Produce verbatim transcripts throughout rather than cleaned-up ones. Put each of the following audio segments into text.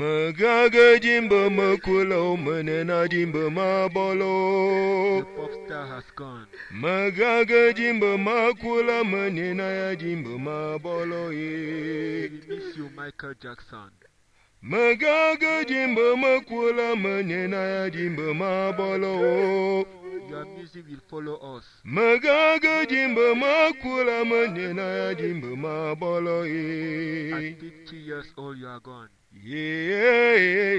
Magaga Jimbo Makulo Manena Jimbo Mabolo. The pop star has gone. Magaga Jimbo Makula Manena Jimbo Mabolo. We miss you, Michael Jackson. Magaga Jimbo Makula Manena Jimbo Mabolo. Your music will follow us. Magaga Jimbo Makula Manena Jimbo Mabolo. At fifty years old, you are gone. Yeah,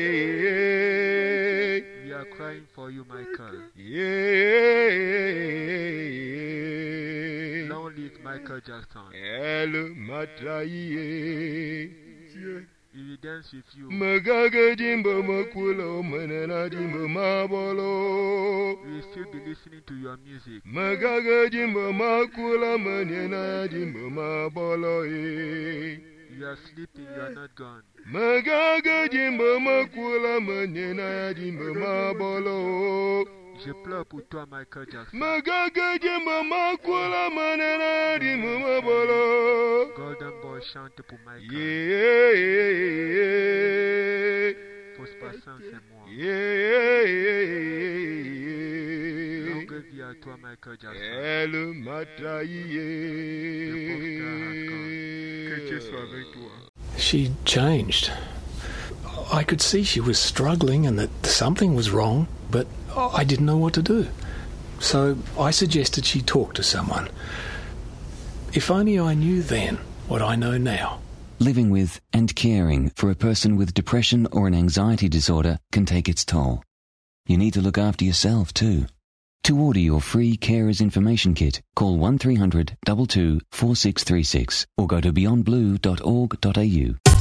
we are crying for you, Michael. Yeah, long live Michael Jackson. Hello, Matraye. We will dance with you. Magaga Jimbo Makulo Manana Jimbo Mabolo. We will still be listening to your music. Magaga Jimbo Makula Manana Jimbo Mabolo. You are sleeping, you are not gone. Magaga Jimbo Makula Manena Jimbo Mabolo. Je pleure pour toi, Michael Jackson. Magaga Jimbo Makula Manena Jimbo Mabolo. Golden Boy chante pour Michael. Yeah, yeah, yeah. Prosper Sans c'est moi. Yeah, yeah, yeah. Longue vie à toi, Michael Jackson. Elle m'a trahi. Que Dieu soit avec toi. She changed. I could see she was struggling and that something was wrong, but I didn't know what to do. So I suggested she talk to someone. If only I knew then what I know now. Living with and caring for a person with depression or an anxiety disorder can take its toll. You need to look after yourself too. To order your free Carers Information Kit, call one three hundred two two four six three six or go to beyond blue dot org dot a u.